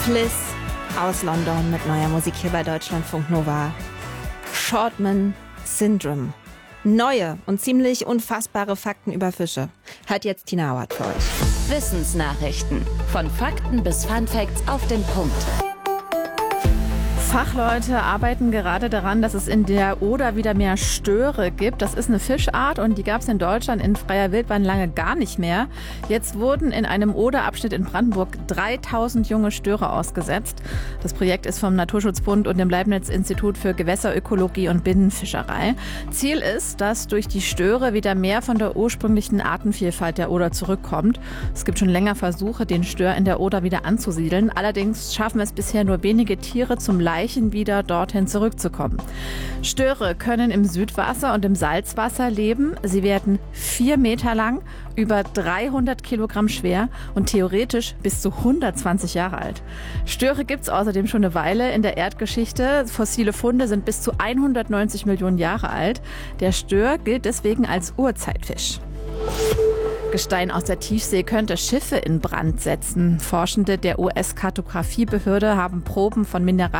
Fliss aus London mit neuer Musik hier bei Deutschlandfunk Nova. Shortman Syndrome. Neue und ziemlich unfassbare Fakten über Fische. Hat jetzt Tina Hauert für euch. Wissensnachrichten. Von Fakten bis Funfacts auf den Punkt. Fachleute arbeiten gerade daran, dass es in der Oder wieder mehr Störe gibt. Das ist eine Fischart und die gab es in Deutschland in freier Wildbahn lange gar nicht mehr. Jetzt wurden in einem Oderabschnitt in Brandenburg 3000 junge Störe ausgesetzt. Das Projekt ist vom Naturschutzbund und dem Leibniz-Institut für Gewässerökologie und Binnenfischerei. Ziel ist, dass durch die Störe wieder mehr von der ursprünglichen Artenvielfalt der Oder zurückkommt. Es gibt schon länger Versuche, den Stör in der Oder wieder anzusiedeln. Allerdings schaffen es bisher nur wenige Tiere zum Laichen wieder dorthin zurückzukommen. Störe können im Südwasser und im Salzwasser leben. Sie werden 4 Meter lang, über 300 Kilogramm schwer und theoretisch bis zu 120 Jahre alt. Störe gibt es außerdem schon eine Weile in der Erdgeschichte. Fossile Funde sind bis zu 190 Millionen Jahre alt. Der Stör gilt deswegen als Urzeitfisch. Gestein aus der Tiefsee könnte Schiffe in Brand setzen. Forschende der US-Kartografiebehörde haben Proben von Mineralien